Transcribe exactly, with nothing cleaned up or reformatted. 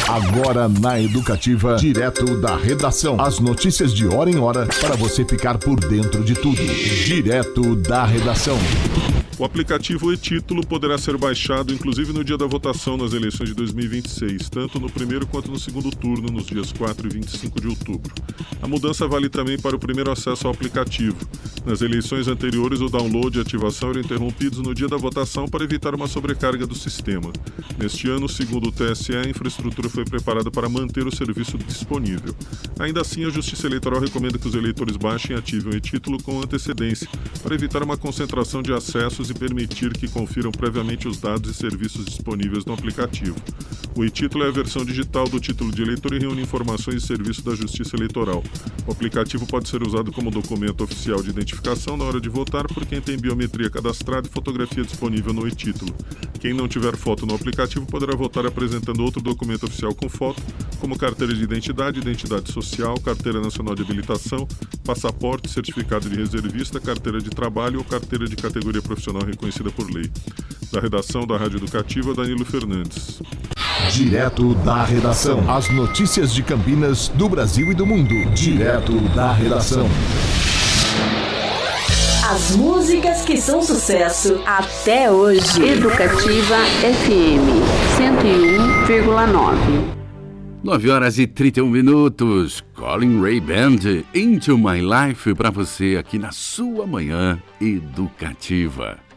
Agora na Educativa, direto da redação. As notícias de hora em hora para você ficar por dentro de tudo. Direto da redação. O aplicativo e-Título poderá ser baixado inclusive no dia da votação nas eleições de dois mil e vinte e seis, tanto no primeiro quanto no segundo turno, nos dias quatro e vinte e cinco de outubro. A mudança vale também para o primeiro acesso ao aplicativo. Nas eleições anteriores, o download e ativação eram interrompidos no dia da votação para evitar uma sobrecarga do sistema. Neste ano, segundo o T S E, a infraestrutura foi preparada para manter o serviço disponível. Ainda assim, a Justiça Eleitoral recomenda que os eleitores baixem e ativem o e-Título com antecedência, para evitar uma concentração de acessos e permitir que confiram previamente os dados e serviços disponíveis no aplicativo. O e-Título é a versão digital do título de eleitor e reúne informações e serviços da Justiça Eleitoral. O aplicativo pode ser usado como documento oficial de identificação na hora de votar por quem tem biometria cadastrada e fotografia disponível no e-Título. Quem não tiver foto no aplicativo poderá votar apresentando outro documento oficial com foto, como carteira de identidade, identidade social, carteira nacional de habilitação, passaporte, certificado de reservista, carteira de trabalho ou carteira de categoria profissional reconhecida por lei. Da redação da Rádio Educativa, Danilo Fernandes. Direto da redação. As notícias de Campinas, do Brasil e do mundo. Direto da redação. As músicas que são sucesso até hoje. Educativa F M cento e um vírgula nove. nove horas e trinta e um minutos. Colin Ray Band, Into My Life, para você aqui na sua manhã educativa.